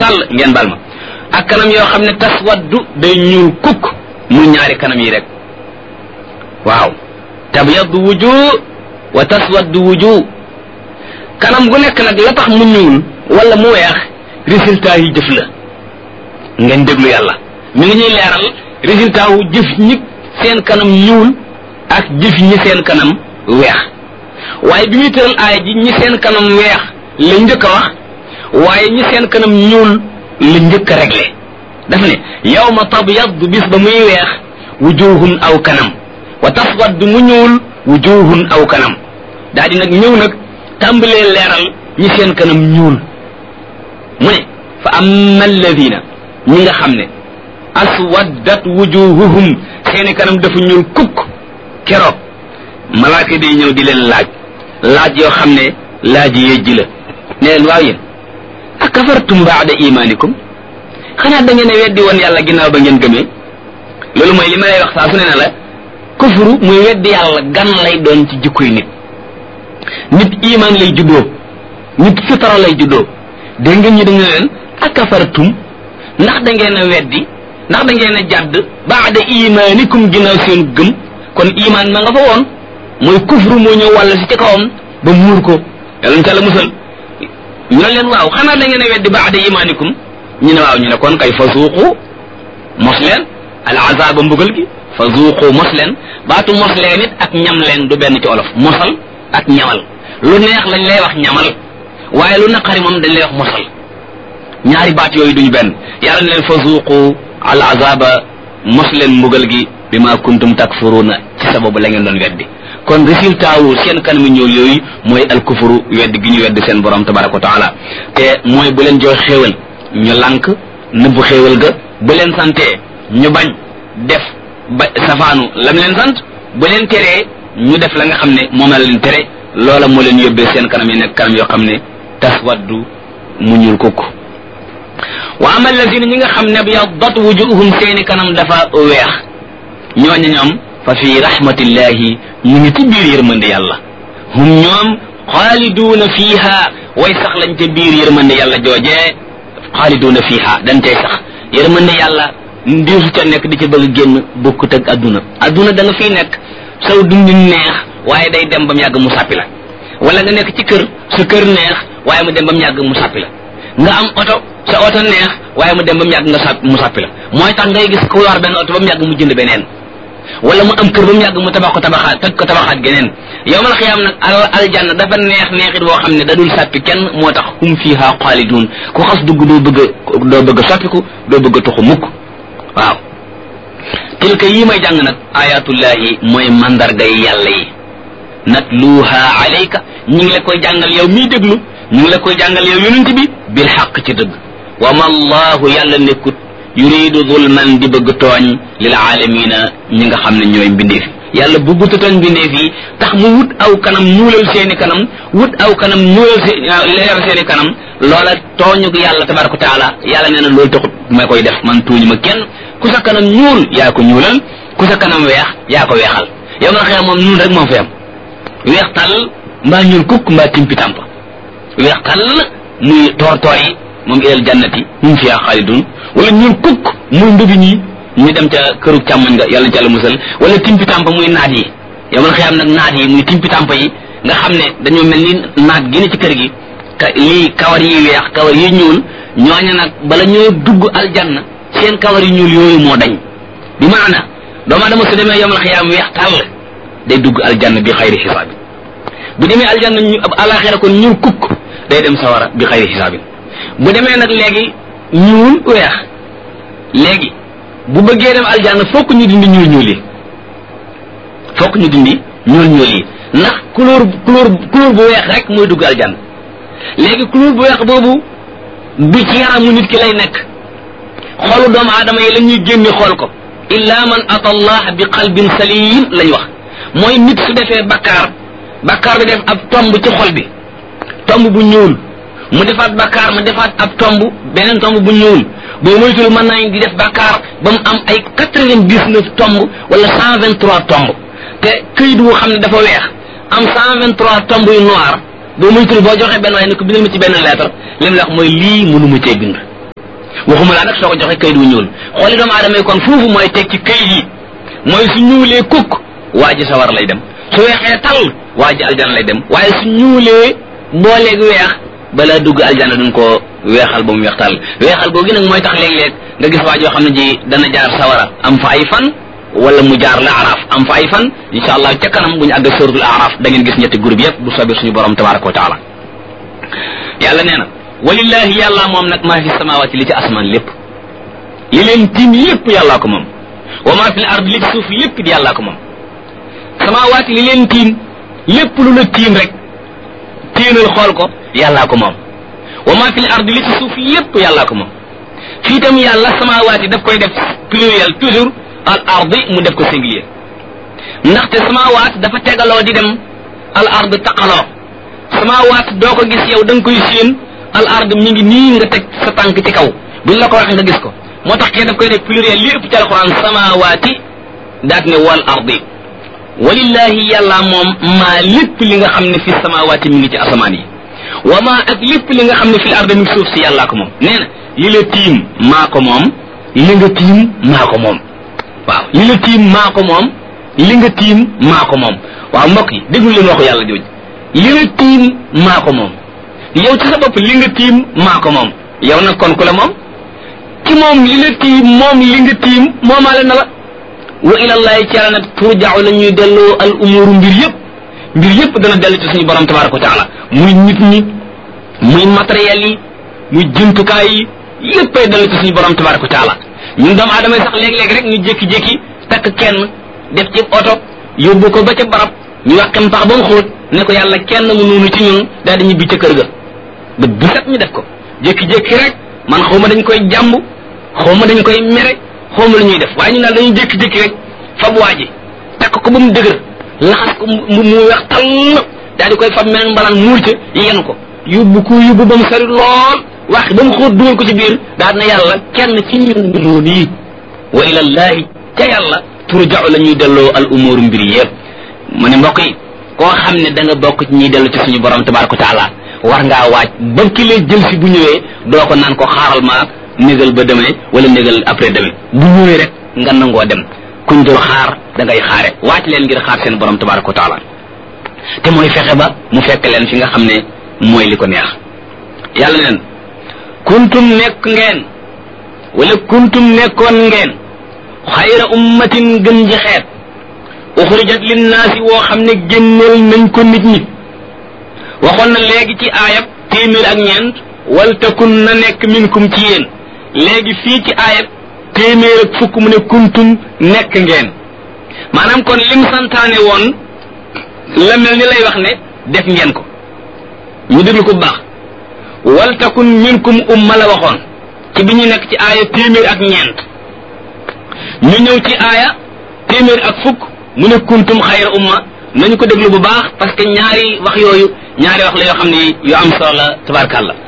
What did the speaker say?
tàll ngeen bal ma ak kanam yoo xam ne taswaddu day ñuul kukk mu ñaari kanam yi rek waaw tabyaddu wujuh wa taswaddu wujuh kanam gu nekk nag la tax mu ñuul wala mu weex résultat yi jëf la ngeen déglu yàlla mi ngi ñuy leeral résultat wu jëf ñi seen kanam ñuul ak jëf ñi seen kanam weex waaye bi muy tëral aaya ji ñi seen kanam weex la njëkk a wax waaye ñi seen kanam ñuul la njëkk a réglé daf ne yawma tabyaddu bis ba muy weex wujuhun aw kanam wa taswaddu mu ñuul wujuhun aw kanam daa di nag ñëw nag tàmbalee leeral ñi seen kanam ñuul mu ne fa amma alladina ñi nga xam ne aswaddat wujuhuhum seeni kanam dafa ñuul kukk keroog malaaka day ñëw di leen laaj yoo xam ne laaj yejji la ne leen waaw yéen akafartum baada imanikum xanaa da ngeen a weddi woon yàlla ginnaaw ba ngeen gëmee loolu mooy li ma lay wax saa su ne na la kufru muy weddi yàlla gan lay doon ci jikkoy nit iman lay juddoo nit fitara lay juddoo dégg ngeen ñi da nga leen akafartum ndax da ngeen a weddi ndax da ngeen a jàdd baada imanikum ginnaaw seen gëm kon iman ma nga fa woon mooy kufru moo ñëw wàll si ci kawam ba muur ko yàlla na ca la musal ñu ne leen waaw xanaa da ngeen a weddi baada imanikum ñu ne waaw ñu ne kon kay fa zuuqu mos leen al azaba mbugal gi fa zuuqu mos leen baatu mos leen it ak ñam leen du benn ci olof mosal ak ñamal lu neex lañ lay wax ñamal waaye lu naqari moom dañ lay wax mosal ñaari baat yooyu duñu benn yàlla ne leen fa zuuqu al azaba mos leen mbugal gi bima kuntum takfuruna ci sababu la ngeen doon weddi kon résultat wu seen kanam ñuul yooyu mooy al kufru weddi gi ñu weddi seen borom tabaraka wa taala te mooy bu leen jox xéewal ñu lànk nëbbu xéewal ga bu leen santee ñu bañ def ba safaanu lam leen sant bu leen teree ñu def la nga xam ne moom la leen tere loola moo leen yóbbee seen kanam yi nekk kanam yoo xam ne taswaddu mu ñuul kukk wa ama allazina ñi nga xam ne byaddat wujuhum seeni kanam dafa weex ñooñu ñoom fa fi rahmatillahi ñu ngi ci biir yërmande yàlla hum ñoom xaaliduuna fiiha way sax lañ ca biir yërmande yàlla joojee xaaliduuna fiiha dañ cay sax yërmande yàlla ndiisu ca nekk di ci bëgg génn bokkut ak adduna da nga fii nekk saw dundin neex waaye day dem ba mu yàgg mu sàppi la wala nga nekk ci kër sa kër neex waaye mu dem ba mu yàgg mu sàppi la nga am oto sa oto neex waaye mu dem ba mu yàgg mu sàppi la mooy tax ngay gis ku yor benn oto ba mu yàgg mu jënd beneen wala mu am kër ba mu yàgg mu tabax ko tabaxaat toj ko tabaxaat geneen yowmal xiyaam nag aljanna dafa neex neexit boo xam ne da dul sàppi kenn moo tax hum fiha xaalidun ku xas dugg doo bëgg a soppiku doo bëgg a tuxu mukk waaw tilka yi may jàng nag ayatullahi mooy mandargay yàlla yi natluha alayka ñi ngi la koy jàngal yow miy déglu ñu ngi la koy jàngal yow yonent bi bil xaq ci dëgg wa ma allahu yàlla nekkut yuridu zulman di bëgg tooñ lil aalamina ñi nga xam ne ñooy mbindeef yàlla bëgguta tooñ mbindeef yi tax mu wut aw kanam ñuulal seeni kanam wut aw kanam ñuulal leeral seeni kanam loola tooñu yàlla tabaraka wa taala yàlla nee na loolu taxut ma koy def man tuuñu ma kenn ku sa kanam ñuul yaa ko ñuulal ku sa kanam weex yaa ko weexal yow nga xëy moom ñuul rek moo fi am weex tàll mbaa ñuul kukk mbaa timpi tàmp weex tàll muy toor yi moom ilal jannati hum fiha xaalidun wala ñuul kukk muy ndubi ñi ñu dem ca këru càmmoñ nga yàlla ci yàlla musal wala timpi tàmp muy naat yi yow nga xëy am nag naat yi muy timpi tàmp yi nga xam ne dañoo mel ni naat gi ne ci kër gi lii kawar yi weex kawar yi ñuul ñooña nag bala ñoo dugg aljanna seen kawar yi ñuul yooyu moo dañ bi maana doomu adama su demee yomal xiyaam weex tàll day dugg aljanna bi xayri xisaabin bu demee aljanna ñu alaxira kon ñuul kukk day dem sawara bi xayri xisaabin bu demee nag léegi ñuul weex léegi bu bëggee dem aljanna fokk ñu dindi ñuul yi fokk ñu dindi ñuul yi ndax couleur bu weex rek mooy dugg aljanna léegi couleur bu weex boobu du ci yaramu nit ki lay nekk xoolu doomu aadama yi la ñuy génne xool ko illa man ata allah bi qalbin salim lañ wax mooy nit su defee bakkaar bi def ab tomb ci xol bi tomb bu ñuul mu defaat bakkaar mu defaat ab tomb beneen tomb bu ñuul boo moytul mën nañ di def bakkaar ba mu am ay 99 tomb wala 123 tomb te këyit wu xam ne dafa weex am 123 tomb yu noir boo moytul boo joxee benn waaye ne ko bindal ma ci benn lettre li mu la wax mooy lii mënuma cee bind waxuma laa nag soo ko joxe kayit wu ñuul xooli doomu aadama yi kon foofu mooy teg ci kayit yi mooy su ñuulee kukk waa ji sawar lay dem su weexee tal waa ji aljana lay dem waaye su ñuulee booleeg weex balaa dugg aljana duñ ko weexal ba mu weex tal weexal googu nag mooy tax léeg-léeg nga gis waa joo xam ne ji dana jaar sawara am fa ay fan wala mu jaar la araf am fa ay fan insha allah ca kanam bu ñu àgg suratul araf da ngeen gis ñetti groupe yëpp bu soobee suñu borom tabaraka wa taala yàlla nee na walillahi yàlla moom nag maa fi samawati li ci asmaan lépp li leen tiim lépp yàllaa ko moom wa maa fil ard li ci suuf lépp di yàllaa ko moom samawati li leen tiim lépp lu la tiim rek téenal xool ko yàllaa ko moom wa maa fil ard li ci suuf lépp yàllaa ko moom fii tam yàlla samawati daf koy def pluriel toujours al ardi mu def ko singulier ndaxte samawat dafa tegaloo di dem al ard taqaloo samawat doo ko gis yow da nga koy séen al ard mi ngi nii nga teg sa tànk ci kaw buñ la ko waxee nga gis ko moo tax kee daf koy def pluriel li ëpp ci alquran samawati daat ne wal ardi walillahi yàlla moom maa lépp li nga xam ne fi samawati mi ngi ci asamaan yi wa maa ak lépp li nga xam ne fi l ard mi ngi suuf si yàllaa ko moom nee na li la tiim maa ko moom li nga tiim maa ko moom waaw li la tiim maa ko moom li nga tiim maa ko moom waaw mbokk yi déglu leen waxu yàlla jooju li la tiim maa ko moom yow ci sa bopp li nga tiim maa ko moom yow nag kon ku la moom ci moom li la tiim moom li nga tiim moomaale na la wa ilallahi ci yàlla nag turja'u la ñuy delloo al umuru mbir yëpp dana dellu ci suñu borom tabaraka wa taala muy nit ñi muy matériel yi muy jumtukaay yi yëppay dellu ci suñu borom tabaraka wa taala ñun doomu aadama yi sax léeg-léeg rek ñu jékki-jékki takk kenn def ci oto yóbbu ko ba ca barab ñu wàqem pax ba mu xóot ne ko yàlla kenn mu noonu ci ñun daal di ñibbi ca kër ga ba bu set ñu def ko jékki-jékki rek man xaw ma dañ koy jàmb xaw ma dañ koy mere xaw ma lu ñuy def waaye ñu daal dañuy jékki-jékki rek fab waa ji takk ko ba mu dëgër laxas ko mu weex tall daal di koy fab meneen mbalaan muur ca yenu ko yóbbu ba mu sori lool wax ba mu xóot dugal ko ci biir daal na yàlla kenn ci ñun ñu noonu yi wa ilallahi ca yàlla turja'u la ñuy delloo al umur mbir yëpp mu ne mbokk yi koo xam ne da nga bokk ci ñuy dellu ci suñu borom tabaraka taala war ngaa waaj ba ki lay jël si bu ñëwee doo ko naan ko xaaral ma négal ba demee wala négal après demee bu ñëwee rek nga nangoo dem kuñ dul xaar da ngay xaare waaj leen ngir xaar seen borom tabaraka taala te mooy fexe ba mu fekk leen fi nga xam ne mooy li ko neex yàlla neen kuntum nekk ngeen wala kuntum nekkoon ngeen xayra ummatin gën ji xeet uxrijat linnaasi woo xam ne génneel nañ ko nit ñi waxoon na léegi ci aayab téeméer ak ñeent wal takun na nekk minkum ci yéen léegi fii ci aayab téeméer ak fukk mu ne kuntum nekk ngeen maanaam kon lim santaane woon la mel ni lay wax ne def ngeen ko ñu déglu ko bu baax wal takun minkum umma la waxoon ci bi ñu nekk ci aaya téeméer ak ñeent ñu ñëw ci aaya téeméer ak fukk mu ne kuntum xayra umma nañu ko déglu bu baax parce que ñaari wax yooyu ñaari wax la yoo xam ne yu am solo la tabarkàllah